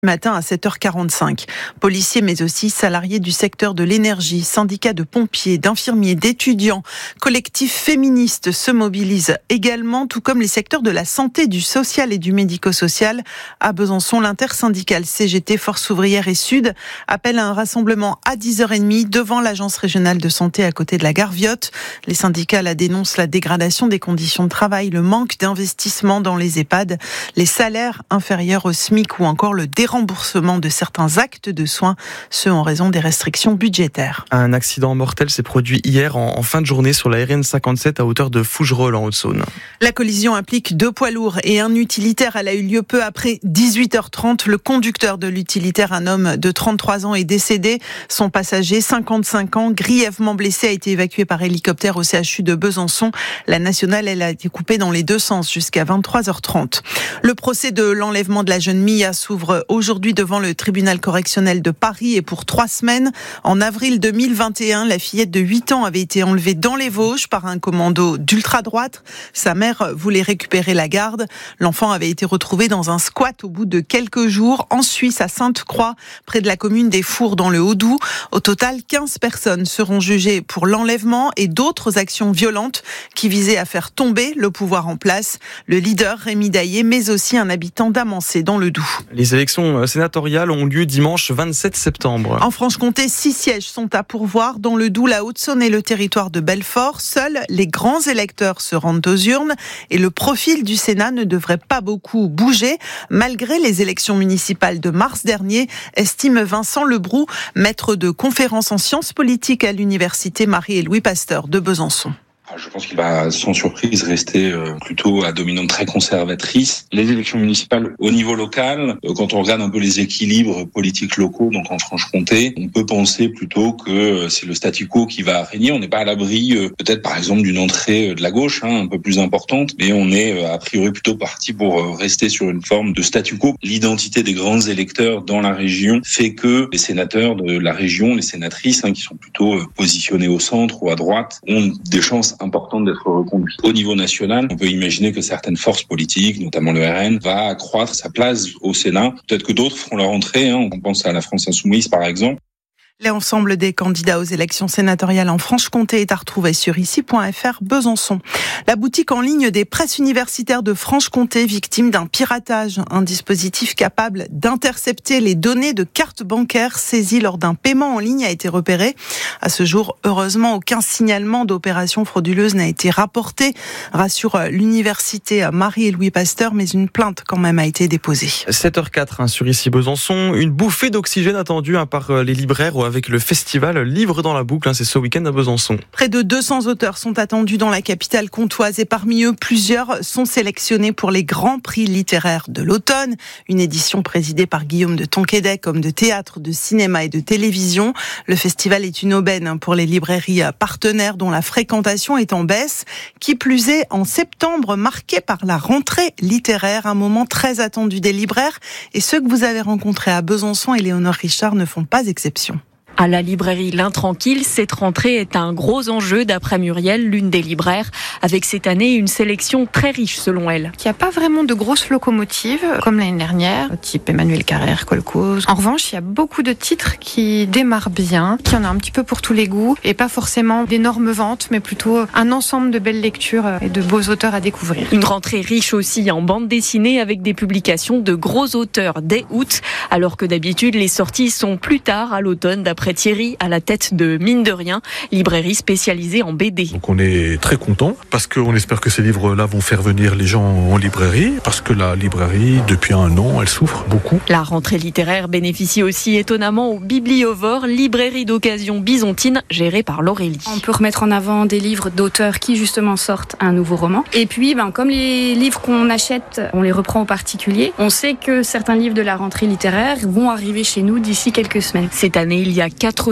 Matin à 7h45. Policiers mais aussi salariés du secteur de l'énergie, syndicats de pompiers, d'infirmiers, d'étudiants, collectifs féministes se mobilisent également, tout comme les secteurs de la santé, du social et du médico-social. À Besançon, l'intersyndicale CGT, Force ouvrière et Sud appelle à un rassemblement à 10h30 devant l'agence régionale de santé à côté de la gare Viotte. Les syndicats dénoncent la dégradation des conditions de travail, le manque d'investissement dans les EHPAD, les salaires inférieurs au SMIC ou encore le remboursement de certains actes de soins, ce en raison des restrictions budgétaires. Un accident mortel s'est produit hier en fin de journée sur la RN 57 à hauteur de Fougerolles en Haute-Saône. La collision implique 2 poids lourds et un utilitaire. Elle a eu lieu peu après 18h30. Le conducteur de l'utilitaire, un homme de 33 ans, est décédé. Son passager, 55 ans, grièvement blessé, a été évacué par hélicoptère au CHU de Besançon. La nationale, elle a été coupée dans les deux sens jusqu'à 23h30. Le procès de l'enlèvement de la jeune Mia s'ouvre aujourd'hui devant le tribunal correctionnel de Paris et pour 3 semaines. En avril 2021, la fillette de 8 ans avait été enlevée dans les Vosges par un commando d'ultra-droite. Sa mère voulait récupérer la garde. L'enfant avait été retrouvé dans un squat au bout de quelques jours en Suisse, à Sainte-Croix, près de la commune des Fours dans le Haut-Doubs. Au total, 15 personnes seront jugées pour l'enlèvement et d'autres actions violentes qui visaient à faire tomber le pouvoir en place. Le leader, Rémi Daillé, mais aussi un habitant d'Amancé dans le Doubs. Les élections sénatoriales ont lieu dimanche 27 septembre. En Franche-Comté, 6 sièges sont à pourvoir. Dans le Doubs, la Haute-Saône et le territoire de Belfort. Seuls les grands électeurs se rendent aux urnes et le profil du Sénat ne devrait pas beaucoup bouger, malgré les élections municipales de mars dernier, estime Vincent Lebroux, maître de conférences en sciences politiques à l'université Marie et Louis Pasteur de Besançon. Je pense qu'il va sans surprise rester plutôt à dominante très conservatrice. Les élections municipales au niveau local, quand on regarde un peu les équilibres politiques locaux, donc en Franche-Comté, on peut penser plutôt que c'est le statu quo qui va régner. On n'est pas à l'abri peut-être par exemple d'une entrée de la gauche un peu plus importante, mais on est a priori plutôt parti pour rester sur une forme de statu quo. L'identité des grands électeurs dans la région fait que les sénateurs de la région, les sénatrices qui sont plutôt positionnés au centre ou à droite, ont des chances importante d'être reconduit. Au niveau national, on peut imaginer que certaines forces politiques, notamment le RN, va accroître sa place au Sénat. Peut-être que d'autres feront leur entrée. On pense à la France Insoumise, par exemple. L'ensemble des candidats aux élections sénatoriales en Franche-Comté est à retrouver sur ici.fr Besançon. La boutique en ligne des presses universitaires de Franche-Comté, victime d'un piratage. Un dispositif capable d'intercepter les données de cartes bancaires saisies lors d'un paiement en ligne a été repéré. À ce jour, heureusement, aucun signalement d'opération frauduleuse n'a été rapporté, rassure l'université Marie et Louis Pasteur, mais une plainte quand même a été déposée. 7h04 sur ici Besançon. Une bouffée d'oxygène attendue par les libraires avec le festival Livre dans la boucle, c'est ce week-end à Besançon. Près de 200 auteurs sont attendus dans la capitale comtoise et parmi eux, plusieurs sont sélectionnés pour les grands prix littéraires de l'automne. Une édition présidée par Guillaume de Tonquédec, homme de théâtre, de cinéma et de télévision. Le festival est une aubaine pour les librairies partenaires dont la fréquentation est en baisse. Qui plus est, en septembre, marqué par la rentrée littéraire, un moment très attendu des libraires. Et ceux que vous avez rencontrés à Besançon, Éléonore Richard, ne font pas exception. À la librairie L'Intranquille, cette rentrée est un gros enjeu d'après Muriel, l'une des libraires, avec cette année une sélection très riche selon elle. Il n'y a pas vraiment de grosses locomotives comme l'année dernière, type Emmanuel Carrère, Kolkhoz. En revanche, il y a beaucoup de titres qui démarrent bien, qui en a un petit peu pour tous les goûts, et pas forcément d'énormes ventes, mais plutôt un ensemble de belles lectures et de beaux auteurs à découvrir. Une rentrée riche aussi en bande dessinée avec des publications de gros auteurs dès août, alors que d'habitude les sorties sont plus tard à l'automne d'après Thierry, à la tête de Mine de Rien, librairie spécialisée en BD. Donc on est très content parce qu'on espère que ces livres-là vont faire venir les gens en librairie, parce que la librairie, depuis un an, elle souffre beaucoup. La rentrée littéraire bénéficie aussi étonnamment au Bibliovore, librairie d'occasion byzantine gérée par l'Aurélie. On peut remettre en avant des livres d'auteurs qui justement sortent un nouveau roman. Et puis, comme les livres qu'on achète, on les reprend aux particuliers, on sait que certains livres de la rentrée littéraire vont arriver chez nous d'ici quelques semaines. Cette année, il y a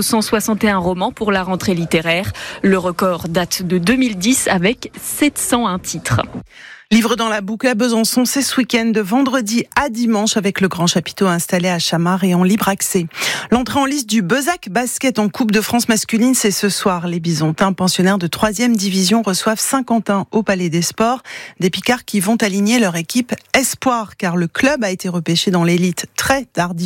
461 romans pour la rentrée littéraire. Le record date de 2010 avec 701 titres. Livre dans la boucle à Besançon, c'est ce week-end de vendredi à dimanche avec le grand chapiteau installé à Chamard et en libre accès. L'entrée en liste du Bezac Basket en Coupe de France masculine, c'est ce soir. Les Bisontins, pensionnaires de 3e division, reçoivent Saint-Quentin au Palais des Sports. Des Picards qui vont aligner leur équipe espoir, car le club a été repêché dans l'élite très tardivement.